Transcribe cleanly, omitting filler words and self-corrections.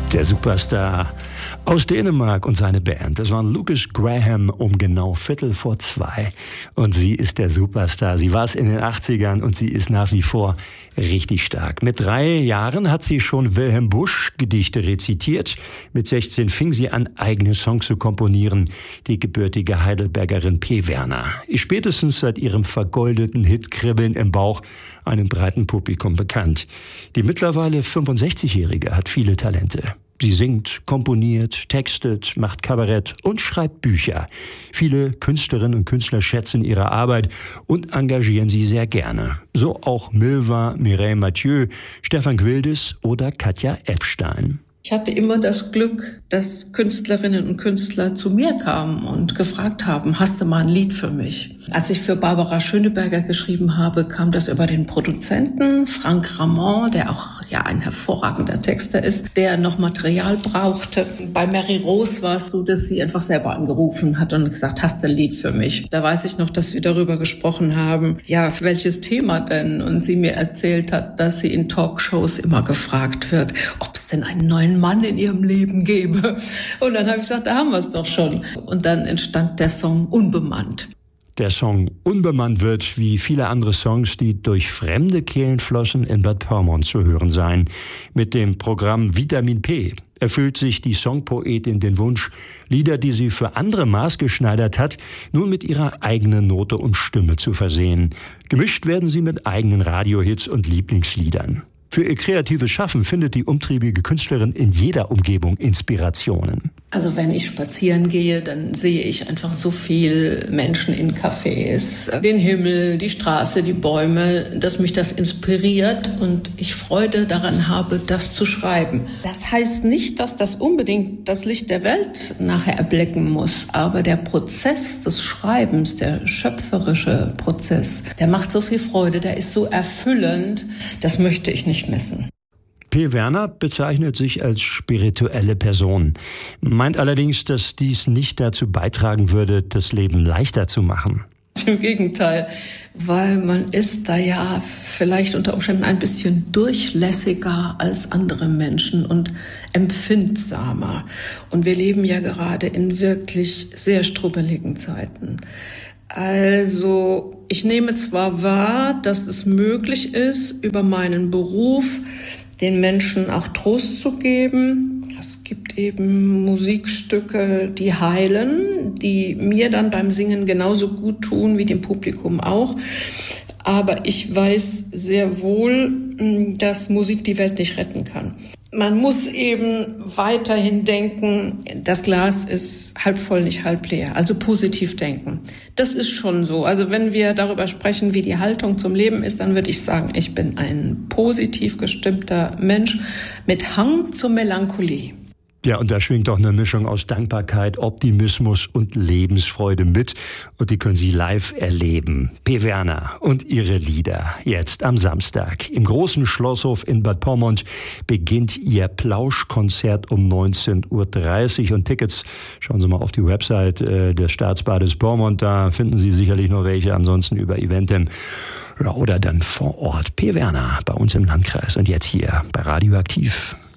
Der Superstar aus Dänemark und seine Band. Das waren Lucas Graham um genau 2:15. Und sie ist der Superstar. Sie war es in den 80ern und sie ist nach wie vor richtig stark. Mit 3 Jahren hat sie schon Wilhelm Busch Gedichte rezitiert. Mit 16 fing sie an, eigene Songs zu komponieren. Die gebürtige Heidelbergerin P. Werner ist spätestens seit ihrem vergoldeten Hit Kribbeln im Bauch einem breiten Publikum bekannt. Die mittlerweile 65-Jährige hat viele Talente. Sie singt, komponiert, textet, macht Kabarett und schreibt Bücher. Viele Künstlerinnen und Künstler schätzen ihre Arbeit und engagieren sie sehr gerne. So auch Milva, Mireille Mathieu, Stefan Gwildes oder Katja Epstein. Ich hatte immer das Glück, dass Künstlerinnen und Künstler zu mir kamen und gefragt haben, hast du mal ein Lied für mich? Als ich für Barbara Schöneberger geschrieben habe, kam das über den Produzenten Frank Ramon, der auch ein hervorragender Texter ist, der noch Material brauchte. Bei Mary Rose war es so, dass sie einfach selber angerufen hat und gesagt, hast du ein Lied für mich? Da weiß ich noch, dass wir darüber gesprochen haben, welches Thema denn? Und sie mir erzählt hat, dass sie in Talkshows immer gefragt wird, ob es denn einen neuen Mann in ihrem Leben gebe. Und dann habe ich gesagt, da haben wir es doch schon. Und dann entstand der Song Unbemannt. Der Song Unbemannt wird, wie viele andere Songs, die durch fremde Kehlen flossen, in Bad Pyrmont zu hören sein. Mit dem Programm Vitamin P erfüllt sich die Songpoetin den Wunsch, Lieder, die sie für andere maßgeschneidert hat, nun mit ihrer eigenen Note und Stimme zu versehen. Gemischt werden sie mit eigenen Radiohits und Lieblingsliedern. Für ihr kreatives Schaffen findet die umtriebige Künstlerin in jeder Umgebung Inspirationen. Also wenn ich spazieren gehe, dann sehe ich einfach so viel Menschen in Cafés, den Himmel, die Straße, die Bäume, dass mich das inspiriert und ich Freude daran habe, das zu schreiben. Das heißt nicht, dass das unbedingt das Licht der Welt nachher erblicken muss, aber der Prozess des Schreibens, der schöpferische Prozess, der macht so viel Freude, der ist so erfüllend, das möchte ich nicht missen. P. Werner bezeichnet sich als spirituelle Person, meint allerdings, dass dies nicht dazu beitragen würde, das Leben leichter zu machen. Im Gegenteil, weil man ist da vielleicht unter Umständen ein bisschen durchlässiger als andere Menschen und empfindsamer. Und wir leben ja gerade in wirklich sehr strubbeligen Zeiten. Also ich nehme zwar wahr, dass es möglich ist, über meinen Beruf den Menschen auch Trost zu geben. Es gibt eben Musikstücke, die heilen, die mir dann beim Singen genauso gut tun wie dem Publikum auch. Aber ich weiß sehr wohl, dass Musik die Welt nicht retten kann. Man muss eben weiterhin denken, das Glas ist halb voll, nicht halb leer. Also positiv denken. Das ist schon so. Also wenn wir darüber sprechen, wie die Haltung zum Leben ist, dann würde ich sagen, ich bin ein positiv gestimmter Mensch mit Hang zur Melancholie. Ja, und da schwingt doch eine Mischung aus Dankbarkeit, Optimismus und Lebensfreude mit. Und die können Sie live erleben. P. Werner und ihre Lieder. Jetzt am Samstag. Im großen Schlosshof in Bad Pyrmont beginnt ihr Plauschkonzert um 19:30 Uhr. Und Tickets, schauen Sie mal auf die Website des Staatsbades Pyrmont. Da finden Sie sicherlich noch welche. Ansonsten über Eventim. Oder dann vor Ort. P. Werner bei uns im Landkreis. Und jetzt hier bei Radioaktiv.